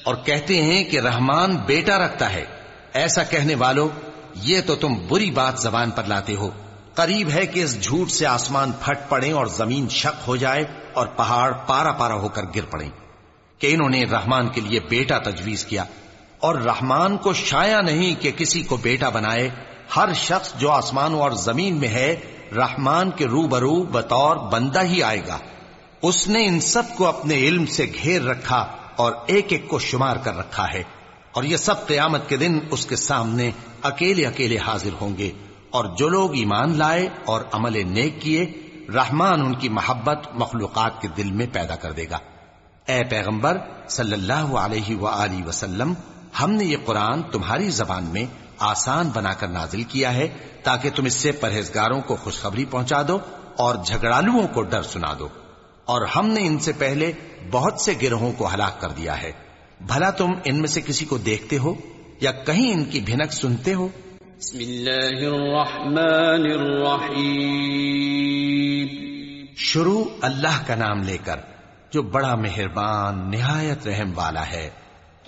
اور کہتے ہیں کہ رحمان بیٹا رکھتا ہے۔ ایسا کہنے والو، یہ تو تم بری بات زبان پر لاتے ہو۔ قریب ہے کہ اس جھوٹ سے آسمان پھٹ پڑیں اور زمین شق ہو جائے اور پہاڑ پارا پارا ہو کر گر پڑیں کہ انہوں نے رحمان کے لیے بیٹا تجویز کیا، اور رحمان کو شایع نہیں کہ کسی کو بیٹا بنائے۔ ہر شخص جو آسمانوں اور زمین میں ہے رحمان کے روبرو بطور بندہ ہی آئے گا۔ اس نے ان سب کو اپنے علم سے گھیر رکھا اور ایک ایک کو شمار کر رکھا ہے، اور یہ سب قیامت کے دن اس کے سامنے اکیلے اکیلے حاضر ہوں گے۔ اور جو لوگ ایمان لائے اور عمل نیک کیے، رحمان ان کی محبت مخلوقات کے دل میں پیدا کر دے گا۔ اے پیغمبر صلی اللہ علیہ وآلہ وسلم، ہم نے یہ قرآن تمہاری زبان میں آسان بنا کر نازل کیا ہے تاکہ تم اس سے پرہیزگاروں کو خوشخبری پہنچا دو اور جھگڑالوؤں کو ڈر سنا دو۔ اور ہم نے ان سے پہلے بہت سے گروہوں کو ہلاک کر دیا ہے، بھلا تم ان میں سے کسی کو دیکھتے ہو یا کہیں ان کی بھنک سنتے ہو؟ بسم اللہ الرحمن الرحیم۔ شروع اللہ کا نام لے کر جو بڑا مہربان نہایت رحم والا ہے۔